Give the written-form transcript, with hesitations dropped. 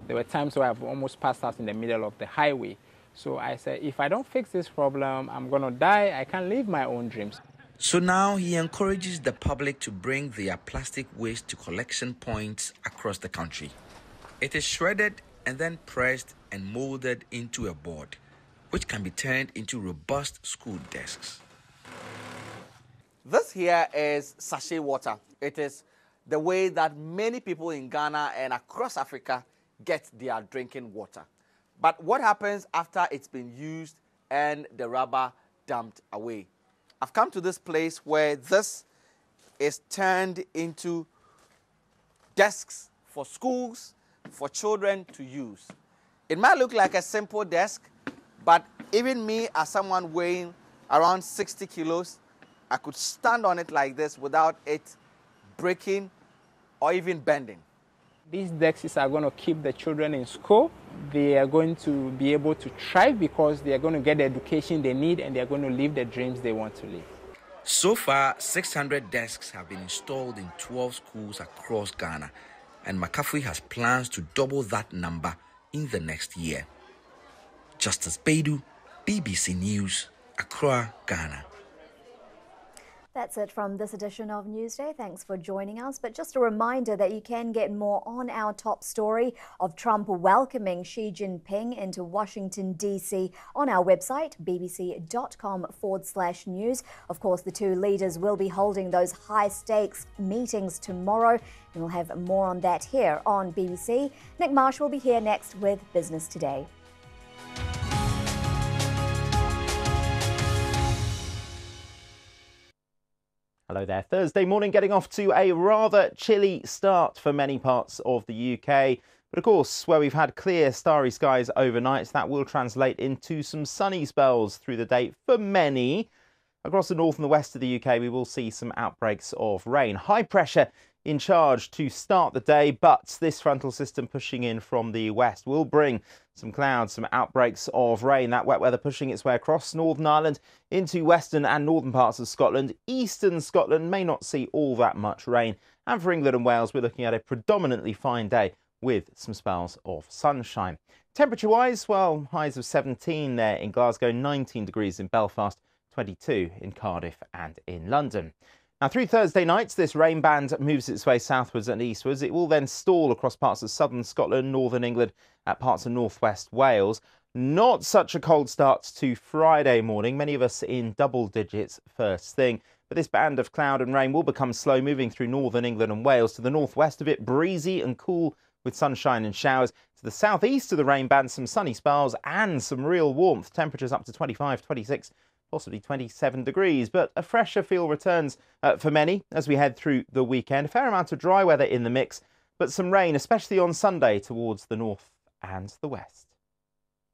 There were times where I've almost passed out in the middle of the highway. So I said, if I don't fix this problem, I'm going to die. I can't live my own dreams. So now he encourages the public to bring their plastic waste to collection points across the country. It is shredded and then pressed and molded into a board, which can be turned into robust school desks. This here is sachet water. It is the way that many people in Ghana and across Africa get their drinking water. But what happens after it's been used and the rubber dumped away? I've come to this place where this is turned into desks for schools, for children to use. It might look like a simple desk, but even me, as someone weighing around 60 kilos, I could stand on it like this without it breaking or even bending. These desks are going to keep the children in school. They are going to be able to thrive because they are going to get the education they need and they are going to live the dreams they want to live. So far, 600 desks have been installed in 12 schools across Ghana, and McAfee has plans to double that number in the next year. Justice Baidu, BBC News, Accra, Ghana. That's it from this edition of Newsday. Thanks for joining us. But just a reminder that you can get more on our top story of Trump welcoming Xi Jinping into Washington, D.C. on our website, bbc.com/news. Of course, the two leaders will be holding those high-stakes meetings tomorrow, and we'll have more on that here on BBC. Nick Marsh will be here next with Business Today. Hello there. Thursday morning getting off to a rather chilly start for many parts of the UK. But of course, where we've had clear starry skies overnight, that will translate into some sunny spells through the day for many. Across the north and the west of the UK, we will see some outbreaks of rain. High pressure in charge to start the day, but this frontal system pushing in from the west will bring some clouds, some outbreaks of rain. That wet weather pushing its way across Northern Ireland into western and northern parts of Scotland. Eastern Scotland may not see all that much rain. And for England and Wales, we're looking at a predominantly fine day with some spells of sunshine. Temperature-wise, well, highs of 17 there in Glasgow, 19 degrees in Belfast, 22 in Cardiff and in London. Now, through Thursday night, this rain band moves its way southwards and eastwards. It will then stall across parts of southern Scotland, northern England, at parts of northwest Wales. Not such a cold start to Friday morning. Many of us in double digits first thing. But this band of cloud and rain will become slow, moving through northern England and Wales. To the northwest of it, breezy and cool with sunshine and showers. To the southeast of the rain band, some sunny spells and some real warmth. Temperatures up to 25, 26, possibly 27 degrees, but a fresher feel returns for many as we head through the weekend. A fair amount of dry weather in the mix, but some rain, especially on Sunday towards the north and the west.